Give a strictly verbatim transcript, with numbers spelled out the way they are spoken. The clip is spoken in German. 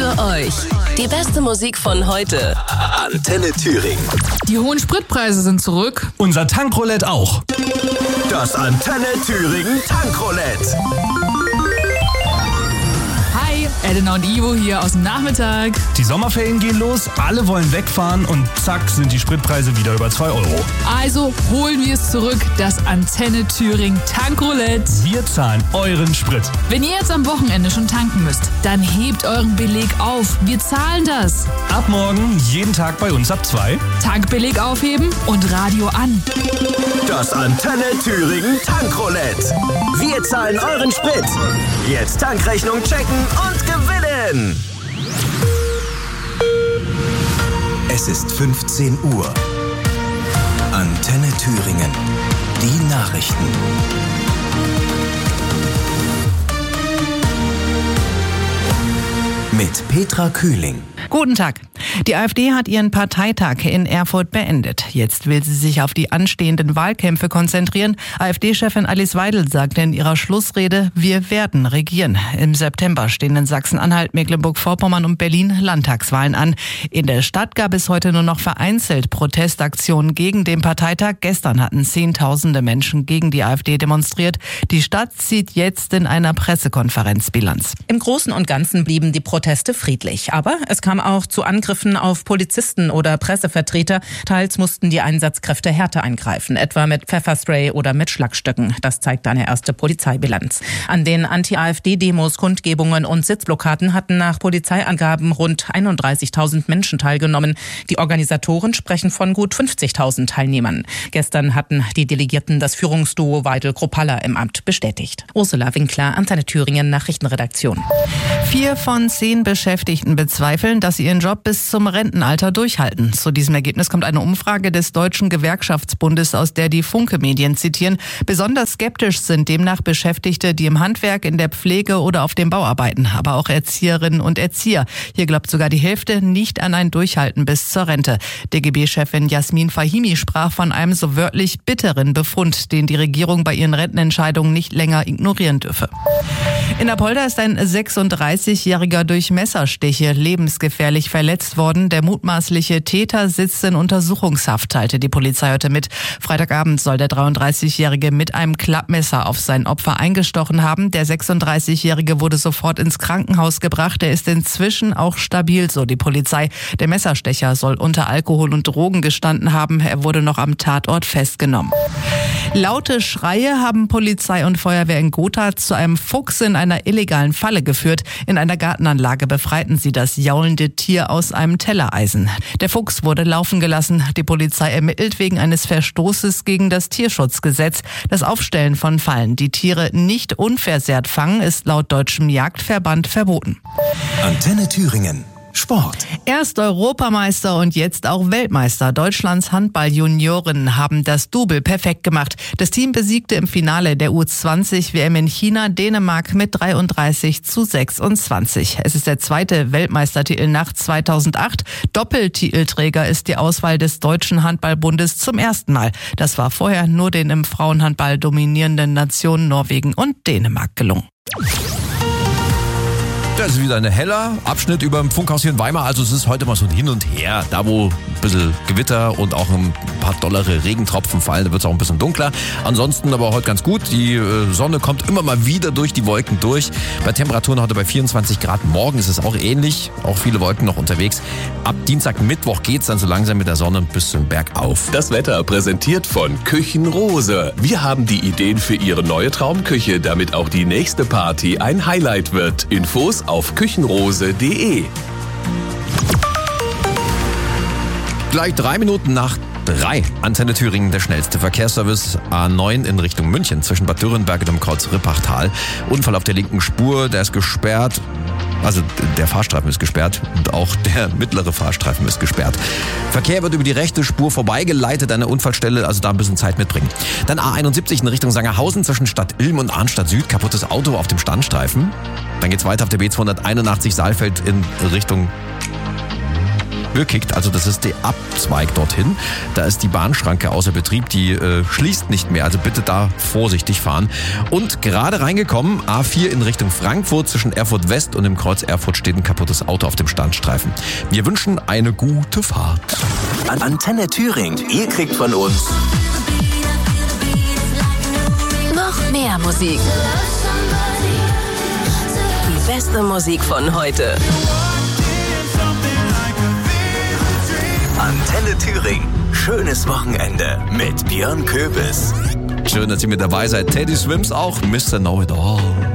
Für euch die beste Musik von heute. Antenne Thüringen. Die hohen Spritpreise sind zurück. Unser Tankroulette auch. Das Antenne Thüringen Tankroulette. Hi, Elena und Ivo hier aus dem Nachmittag. Die Sommerferien gehen los, alle wollen wegfahren und zack sind die Spritpreise wieder über zwei Euro. Also holen wir es zurück, das Antenne Thüringen Tankroulette. Wir zahlen euren Sprit. Wenn ihr jetzt am Wochenende schon tanken müsst, dann hebt euren Beleg auf. Wir zahlen das. Ab morgen jeden Tag bei uns ab zwei. Tankbeleg aufheben und Radio an. Das Antenne Thüringen Tankroulette. Wir zahlen euren Sprit. Jetzt Tankrechnung checken und gewinnen. Es ist fünfzehn Uhr. Antenne Thüringen. Die Nachrichten. Mit Petra Kühling. Guten Tag. Die AfD hat ihren Parteitag in Erfurt beendet. Jetzt will sie sich auf die anstehenden Wahlkämpfe konzentrieren. AfD-Chefin Alice Weidel sagte in ihrer Schlussrede, wir werden regieren. Im September stehen in Sachsen-Anhalt, Mecklenburg-Vorpommern und Berlin Landtagswahlen an. In der Stadt gab es heute nur noch vereinzelt Protestaktionen gegen den Parteitag. Gestern hatten Zehntausende Menschen gegen die AfD demonstriert. Die Stadt zieht jetzt in einer Pressekonferenz Bilanz. Im Großen und Ganzen blieben die Proteste friedlich. Aber es kam auch zu Angriffen auf Polizisten oder Pressevertreter. Teils mussten die Einsatzkräfte härter eingreifen, etwa mit Pfefferspray oder mit Schlagstöcken. Das zeigt eine erste Polizeibilanz. An den Anti-AfD-Demos, Kundgebungen und Sitzblockaden hatten nach Polizeiangaben rund einunddreißigtausend Menschen teilgenommen. Die Organisatoren sprechen von gut fünfzigtausend Teilnehmern. Gestern hatten die Delegierten das Führungsduo Weidel-Kruppalla im Amt bestätigt. Ursula Winkler, Antenne Thüringen, Nachrichtenredaktion. Vier von zehn Beschäftigten bezweifeln, dass sie ihren Job bis zum Rentenalter durchhalten. Zu diesem Ergebnis kommt eine Umfrage des Deutschen Gewerkschaftsbundes, aus der die Funke-Medien zitieren. Besonders skeptisch sind demnach Beschäftigte, die im Handwerk, in der Pflege oder auf dem Bau arbeiten, aber auch Erzieherinnen und Erzieher. Hier glaubt sogar die Hälfte nicht an ein Durchhalten bis zur Rente. D G B-Chefin Jasmin Fahimi sprach von einem so wörtlich bitteren Befund, den die Regierung bei ihren Rentenentscheidungen nicht länger ignorieren dürfe. In Apolda ist ein sechsunddreißigjähriger durch Messerstiche lebensgefährlich verletzt worden. Der mutmaßliche Täter sitzt in Untersuchungshaft, teilte die Polizei heute mit. Freitagabend soll der dreiunddreißigjährige mit einem Klappmesser auf sein Opfer eingestochen haben. Der sechsunddreißigjährige wurde sofort ins Krankenhaus gebracht. Er ist inzwischen auch stabil, so die Polizei. Der Messerstecher soll unter Alkohol und Drogen gestanden haben. Er wurde noch am Tatort festgenommen. Laute Schreie haben Polizei und Feuerwehr in Gotha zu einem Fuchs in einer illegalen Falle geführt. In einer Gartenanlage befreiten sie das jaulende Tier aus einem Tellereisen. Der Fuchs wurde laufen gelassen. Die Polizei ermittelt wegen eines Verstoßes gegen das Tierschutzgesetz. Das Aufstellen von Fallen, die Tiere nicht unversehrt fangen, ist laut Deutschem Jagdverband verboten. Antenne Thüringen. Sport. Erst Europameister und jetzt auch Weltmeister. Deutschlands Handball-Juniorinnen haben das Double perfekt gemacht. Das Team besiegte im Finale der U zwanzig W M in China Dänemark mit dreiunddreißig zu sechsundzwanzig. Es ist der zweite Weltmeistertitel nach zweitausendacht. Doppeltitelträger ist die Auswahl des Deutschen Handballbundes zum ersten Mal. Das war vorher nur den im Frauenhandball dominierenden Nationen Norwegen und Dänemark gelungen. Das ist wieder ein heller Abschnitt über dem Funkhaus hier in Weimar. Also es ist heute mal so ein Hin und Her. Da wo ein bisschen Gewitter und auch ein paar dollere Regentropfen fallen, da wird es auch ein bisschen dunkler. Ansonsten aber heute ganz gut. Die Sonne kommt immer mal wieder durch die Wolken durch. Bei Temperaturen heute bei vierundzwanzig Grad. Morgen ist es auch ähnlich. Auch viele Wolken noch unterwegs. Ab Dienstag, Mittwoch geht's dann so langsam mit der Sonne bis zum Berg auf. Das Wetter präsentiert von Küchenrose. Wir haben die Ideen für Ihre neue Traumküche, damit auch die nächste Party ein Highlight wird. Infos auf küchenrose punkt de. Gleich drei Minuten nach drei. Antenne Thüringen, der schnellste Verkehrsservice. A neun in Richtung München zwischen Bad Dürrenberg und dem Kreuz Rippachtal. Unfall auf der linken Spur, der ist gesperrt. Also der Fahrstreifen ist gesperrt und auch der mittlere Fahrstreifen ist gesperrt. Verkehr wird über die rechte Spur vorbeigeleitet an der Unfallstelle, also da ein bisschen Zeit mitbringen. Dann A einundsiebzig in Richtung Sangerhausen zwischen Stadt Ilm und Arnstadt Süd, kaputtes Auto auf dem Standstreifen. Dann geht's weiter auf der B zweihunderteinundachtzig Saalfeld in Richtung Bürkigt, also das ist der Abzweig dorthin. Da ist die Bahnschranke außer Betrieb, die äh, schließt nicht mehr, also bitte da vorsichtig fahren. Und gerade reingekommen, A vier in Richtung Frankfurt, zwischen Erfurt West und dem Kreuz Erfurt steht ein kaputtes Auto auf dem Standstreifen. Wir wünschen eine gute Fahrt. Antenne Thüringen, ihr kriegt von uns noch mehr Musik. Die beste Musik von heute. Antenne Thüringen. Schönes Wochenende mit Björn Köbis. Schön, dass ihr mit dabei seid. Teddy Swims auch, Mister Know It All.